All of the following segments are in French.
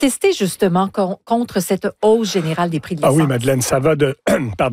protester justement contre cette hausse générale des prix de l'essence? Ah oui, Madeleine, ça va de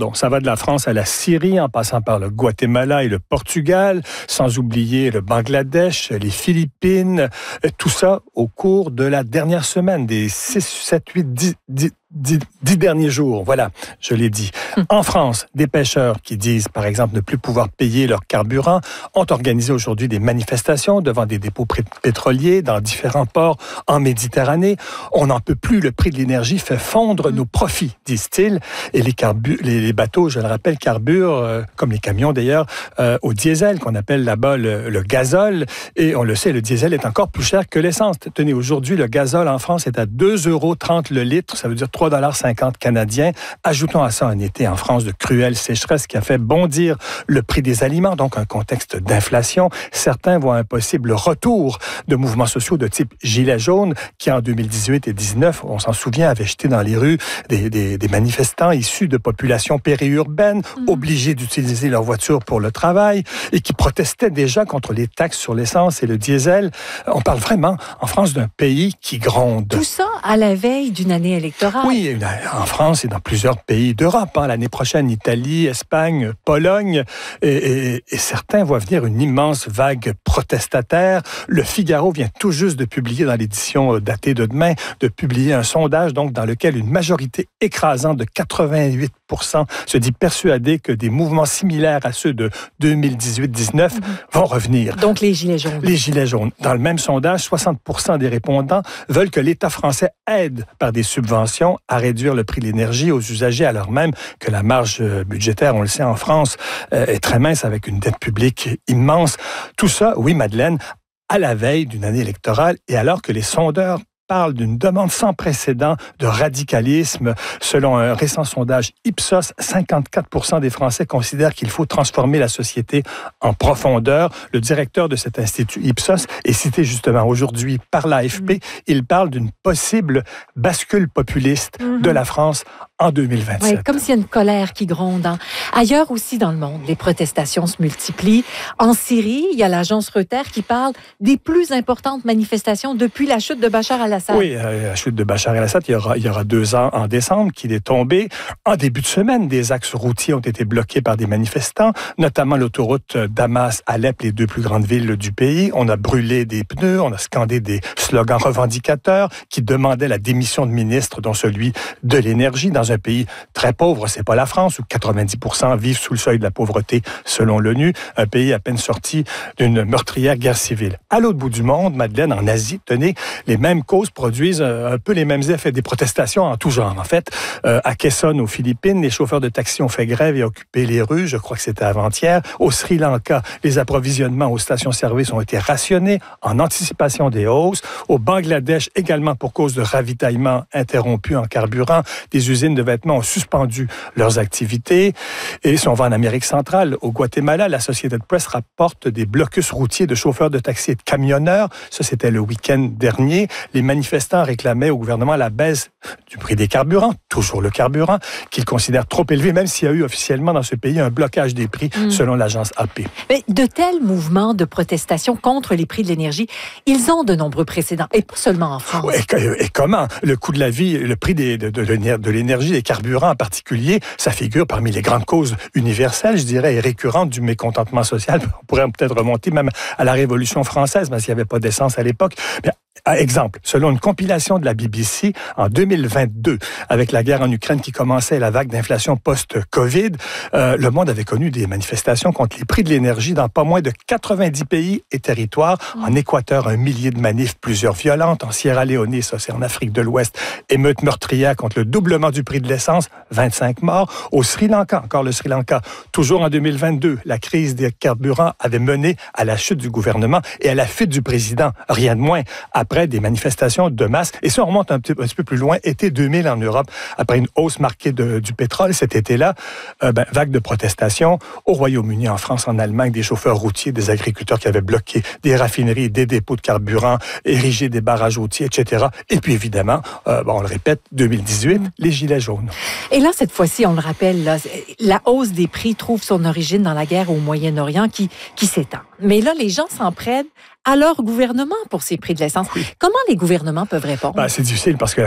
la France à la Syrie, en passant par le Guatemala et le Portugal, sans oublier le Bangladesh, les Philippines, tout ça au cours de la dernière semaine, des 6, 7, 8, 10 derniers jours. Voilà, je l'ai dit. En France, des pêcheurs qui disent, par exemple, ne plus pouvoir payer leur carburant ont organisé aujourd'hui des manifestations devant des dépôts pétroliers dans différents ports en Méditerranée. On n'en peut plus. Le prix de l'énergie fait fondre nos profits, disent-ils. Et les bateaux, je le rappelle, carburent, comme les camions d'ailleurs, au diesel, qu'on appelle là-bas le gazole. Et on le sait, le diesel est encore plus cher que l'essence. Tenez, aujourd'hui, le gazole en France est à 2,30 € le litre. Ça veut dire 3,50 $ canadiens. Ajoutons à ça un été en France de cruelle sécheresse qui a fait bondir le prix des aliments, donc un contexte d'inflation. Certains voient un possible retour de mouvements sociaux de type Gilets jaunes qui, en 2018 et 2019, on s'en souvient, avaient jeté dans les rues des manifestants issus de populations périurbaines, obligés d'utiliser leur voiture pour le travail et qui protestaient déjà contre les taxes sur l'essence et le diesel. On parle vraiment, en France, d'un pays qui gronde. Tout ça à la veille d'une année électorale. Oui, en France et dans plusieurs pays d'Europe. L'année prochaine, Italie, Espagne, Pologne. Et certains voient venir une immense vague protestataire. Le Figaro vient tout juste de publier, dans l'édition datée de demain, de publier un sondage donc, dans lequel une majorité écrasante de 88% se dit persuadée que des mouvements similaires à ceux de 2018-19 vont revenir. Donc les Gilets jaunes. Les Gilets jaunes. Dans le même sondage, 60% des répondants veulent que l'État français aide par des subventions à réduire le prix de l'énergie aux usagers, alors même que la marge budgétaire, on le sait en France, est très mince avec une dette publique immense. Tout ça, oui, Madeleine, à la veille d'une année électorale et alors que les sondeurs parle d'une demande sans précédent de radicalisme. Selon un récent sondage Ipsos, 54% des Français considèrent qu'il faut transformer la société en profondeur. Le directeur de cet institut Ipsos est cité justement aujourd'hui par l'AFP. Il parle d'une possible bascule populiste de la France en 2027. Oui, comme s'il y a une colère qui gronde. Ailleurs aussi dans le monde, les protestations se multiplient. En Syrie, il y a l'agence Reuters qui parle des plus importantes manifestations depuis la chute de Bachar al-Assad. Oui, la chute de Bachar el-Assad, il y aura 2 ans en décembre qu'il est tombé. En début de semaine, des axes routiers ont été bloqués par des manifestants, notamment l'autoroute Damas-Alep, les 2 plus grandes villes du pays. On a brûlé des pneus, on a scandé des slogans revendicateurs qui demandaient la démission de ministres, dont celui de l'énergie, dans un pays très pauvre. C'est pas la France, où 90% vivent sous le seuil de la pauvreté, selon l'ONU. Un pays à peine sorti d'une meurtrière guerre civile. À l'autre bout du monde, Madeleine, en Asie, tenez, les mêmes causes produisent un peu les mêmes effets, des protestations en tout genre. En fait, à Quezon, aux Philippines, les chauffeurs de taxi ont fait grève et occupé les rues, je crois que c'était avant-hier. Au Sri Lanka, les approvisionnements aux stations-service ont été rationnés en anticipation des hausses. Au Bangladesh, également pour cause de ravitaillement interrompu en carburant, des usines de vêtements ont suspendu leurs activités. Et si on va en Amérique centrale, au Guatemala, la Associated Press rapporte des blocus routiers de chauffeurs de taxi et de camionneurs. Ça, c'était le week-end dernier. Les manifestants réclamaient au gouvernement la baisse du prix des carburants, toujours le carburant, qu'ils considèrent trop élevé, même s'il y a eu officiellement dans ce pays un blocage des prix, selon l'agence AP. Mais de tels mouvements de protestation contre les prix de l'énergie, ils ont de nombreux précédents, et pas seulement en France. Et comment? Le coût de la vie, le prix de l'énergie, des carburants en particulier, ça figure parmi les grandes causes universelles, je dirais, et récurrentes du mécontentement social. On pourrait peut-être remonter même à la Révolution française, parce qu'il n'y avait pas d'essence à l'époque. Mais, exemple, selon une compilation de la BBC, en 2022, avec la guerre en Ukraine qui commençait et la vague d'inflation post-Covid, le monde avait connu des manifestations contre les prix de l'énergie dans pas moins de 90 pays et territoires. En Équateur, 1 millier de manifs, plusieurs violentes. En Sierra Leone, ça c'est en Afrique de l'Ouest, émeutes meurtrières contre le doublement du prix de l'essence, 25 morts. Au Sri Lanka, encore le Sri Lanka, toujours en 2022, la crise des carburants avait mené à la chute du gouvernement et à la fuite du président, rien de moins, après des manifestations de masse. Et si on remonte un petit peu plus loin, été 2000 en Europe, après une hausse marquée du pétrole cet été-là, vague de protestations au Royaume-Uni, en France, en Allemagne, des chauffeurs routiers, des agriculteurs qui avaient bloqué des raffineries, des dépôts de carburant, érigé des barrages routiers, etc. Et puis évidemment, on le répète, 2018, les Gilets jaunes. Et là, cette fois-ci, on le rappelle, là, la hausse des prix trouve son origine dans la guerre au Moyen-Orient qui s'étend. Mais là, les gens s'en prennent à leur gouvernement pour ces prix de l'essence. Oui. Comment les gouvernements peuvent répondre? C'est difficile parce que